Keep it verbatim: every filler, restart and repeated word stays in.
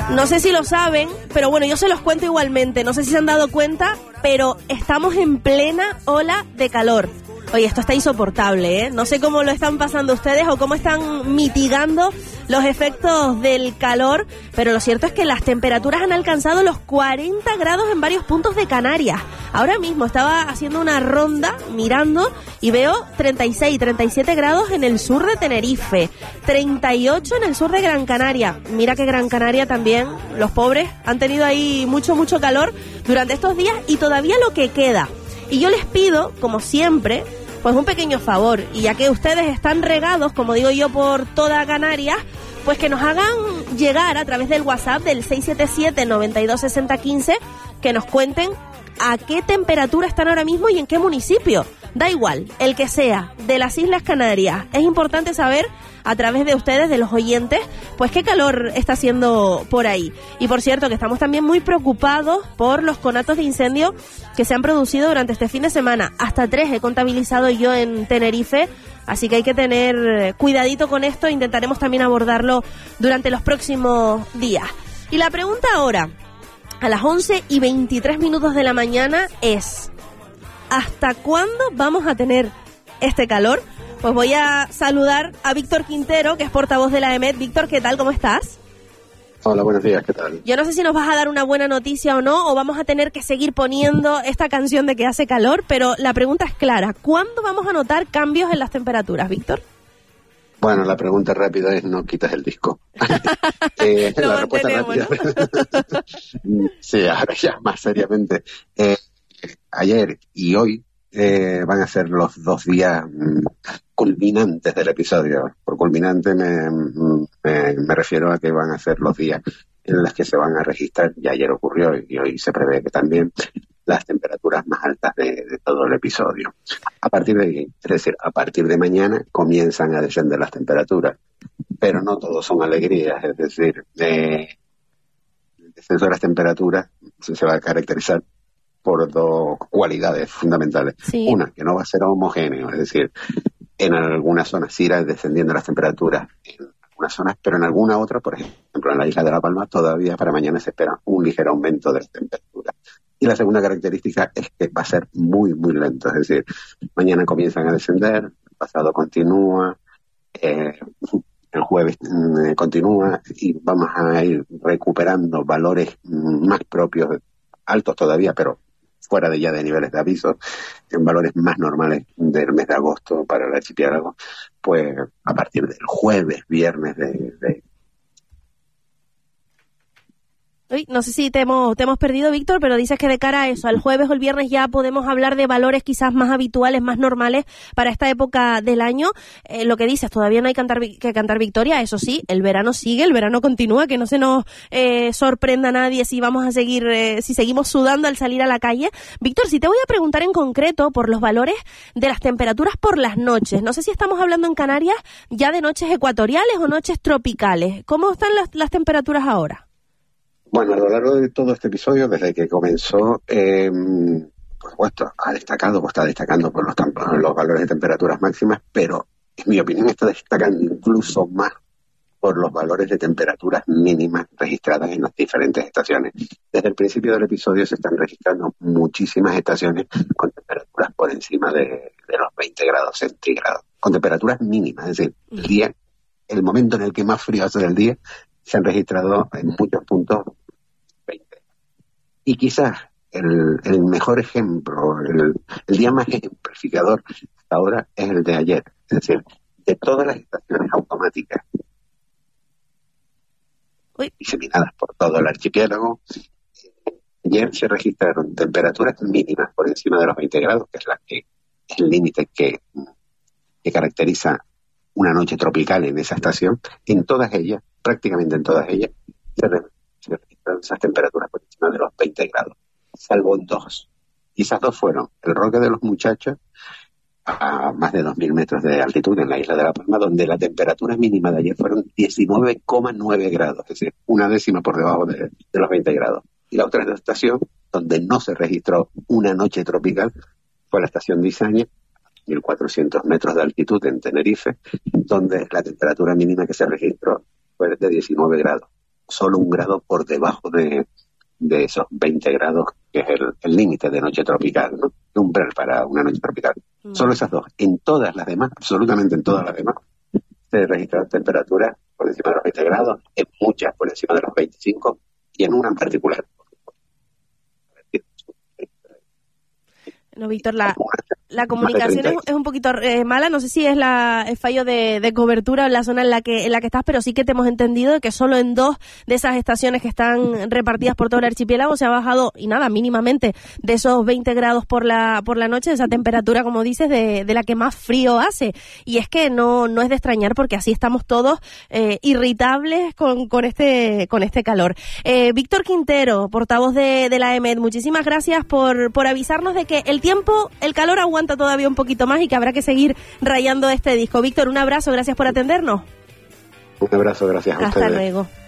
No sé si lo saben, pero bueno, yo se los cuento igualmente. No sé si se han dado cuenta, pero estamos en plena ola de calor. Oye, esto está insoportable, ¿eh? No sé cómo lo están pasando ustedes o cómo están mitigando los efectos del calor, pero lo cierto es que las temperaturas han alcanzado los cuarenta grados en varios puntos de Canarias. Ahora mismo estaba haciendo una ronda mirando y veo treinta y seis, treinta y siete grados en el sur de Tenerife, treinta y ocho en el sur de Gran Canaria. Mira que Gran Canaria también, los pobres han tenido ahí mucho, mucho calor durante estos días y todavía lo que queda. Y yo les pido, como siempre, pues un pequeño favor, y ya que ustedes están regados, como digo yo, por toda Canarias, pues que nos hagan llegar a través del WhatsApp del seis siete siete, nueve dos seis cero uno cinco, que nos cuenten a qué temperatura están ahora mismo y en qué municipio. Da igual, el que sea, de las Islas Canarias. Es importante saber, a través de ustedes, de los oyentes, pues qué calor está haciendo por ahí. Y por cierto, que estamos también muy preocupados por los conatos de incendio que se han producido durante este fin de semana. Hasta tres he contabilizado yo en Tenerife, así que hay que tener cuidadito con esto. Intentaremos también abordarlo durante los próximos días. Y la pregunta ahora, a las once y veintitrés minutos de la mañana, es: ¿hasta cuándo vamos a tener este calor? Pues voy a saludar a Víctor Quintero, que es portavoz de la E M E T. Víctor, ¿qué tal? ¿Cómo estás? Hola, buenos días, ¿qué tal? Yo no sé si nos vas a dar una buena noticia o no, o vamos a tener que seguir poniendo esta canción de que hace calor, pero la pregunta es clara: ¿cuándo vamos a notar cambios en las temperaturas, Víctor? Bueno, la pregunta rápida es: no quitas el disco. eh, Lo la respuesta rápida. ¿No? Sí, ahora ya, más seriamente. Eh, ayer y hoy eh, van a ser los dos días mm, culminantes del episodio. Por culminante me, me, me refiero a que van a ser los días en los que se van a registrar, ya ayer ocurrió y hoy se prevé que también, las temperaturas más altas de, de todo el episodio. A partir de, es decir, a partir de mañana comienzan a descender las temperaturas, pero no todos son alegrías, es decir, eh, el descenso de las temperaturas se, se va a caracterizar por dos cualidades fundamentales. Sí. Una, que no va a ser homogéneo, es decir, en algunas zonas sí irán descendiendo las temperaturas, en algunas zonas, pero en alguna otra, por ejemplo, en la isla de La Palma, todavía para mañana se espera un ligero aumento de las temperaturas. Y la segunda característica es que va a ser muy, muy lento, es decir, mañana comienzan a descender, el pasado continúa, eh, el jueves eh, continúa, y vamos a ir recuperando valores más propios, altos todavía, pero fuera de ya de niveles de aviso, en valores más normales del mes de agosto para el archipiélago, pues a partir del jueves, viernes de... de Uy, no sé si te hemos, te hemos perdido, Víctor, pero dices que de cara a eso, al jueves o el viernes ya podemos hablar de valores quizás más habituales, más normales para esta época del año. Eh, lo que dices, todavía no hay cantar, que cantar victoria, eso sí, el verano sigue, el verano continúa, que no se nos eh, sorprenda a nadie si vamos a seguir, eh, si seguimos sudando al salir a la calle. Víctor, si te voy a preguntar en concreto por los valores de las temperaturas por las noches. No sé si estamos hablando en Canarias ya de noches ecuatoriales o noches tropicales. ¿Cómo están las, las temperaturas ahora? Bueno, a lo largo de todo este episodio, desde que comenzó, eh, por supuesto, ha destacado, pues está destacando por los, los valores de temperaturas máximas, pero en mi opinión está destacando incluso más por los valores de temperaturas mínimas registradas en las diferentes estaciones. Desde el principio del episodio se están registrando muchísimas estaciones con temperaturas por encima de, de los veinte grados centígrados, con temperaturas mínimas, es decir, el día, el momento en el que más frío hace del día, se han registrado en muchos puntos veinte. Y quizás el, el mejor ejemplo, el, el día más ejemplificador hasta ahora es el de ayer. Es decir, de todas las estaciones automáticas Uy. diseminadas por todo el archipiélago, ayer se registraron temperaturas mínimas por encima de los veinte grados, que es, la que, es el límite que, que caracteriza una noche tropical en esa estación. En todas ellas, prácticamente en todas ellas, se, re, se registraron esas temperaturas por encima de los veinte grados, salvo dos. Y esas dos fueron el Roque de los Muchachos, a más de dos mil metros de altitud en la isla de La Palma, donde la temperatura mínima de ayer fueron diecinueve coma nueve grados, es decir, una décima por debajo de, de los veinte grados. Y la otra estación, donde no se registró una noche tropical, fue la estación de Izaña, mil cuatrocientos metros de altitud en Tenerife, donde la temperatura mínima que se registró fue de diecinueve grados. solo un grado por debajo de, de esos veinte grados, que es el límite de noche tropical, ¿no? Un umbral para una noche tropical. Mm. Solo esas dos. En todas las demás, absolutamente en todas las demás, se registran temperaturas por encima de los veinte grados, en muchas por encima de los veinticinco, y en una en particular. No, Víctor, la, la comunicación es, es un poquito eh, mala. No sé si es la el fallo de, de cobertura en la zona en la que en la que estás, pero sí que te hemos entendido de que solo en dos de esas estaciones que están repartidas por todo el archipiélago se ha bajado, y nada, mínimamente, de esos veinte grados por la por la noche, de esa temperatura, como dices, de, de la que más frío hace. Y es que no no es de extrañar, porque así estamos todos eh, irritables con, con este con este calor. Eh, Víctor Quintero, portavoz de, de la E M E D, muchísimas gracias por, por avisarnos de que el tiempo, el calor aguanta todavía un poquito más y que habrá que seguir rayando este disco. Víctor, un abrazo, gracias por atendernos. Un abrazo, gracias a ustedes. Hasta luego.